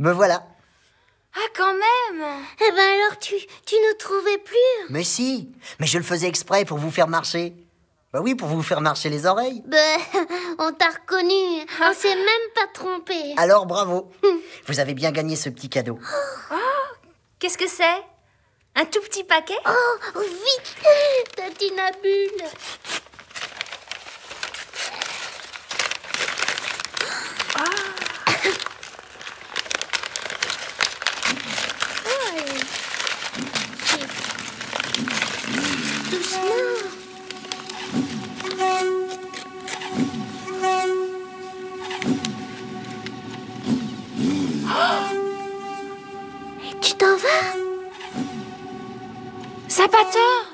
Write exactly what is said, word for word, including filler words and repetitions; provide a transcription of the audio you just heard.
Me voilà. Ah, quand même. Eh ben alors, tu, tu nous trouvais plus? Mais si, mais je le faisais exprès pour vous faire marcher. Bah oui, pour vous faire marcher les oreilles. Ben, on t'a reconnu. On s'est même pas trompé. Alors bravo. Vous avez bien gagné ce petit cadeau. Oh, qu'est-ce que c'est? Un tout petit paquet? Oh, vite, Tatinabule. Tu t'en vas? Zapator!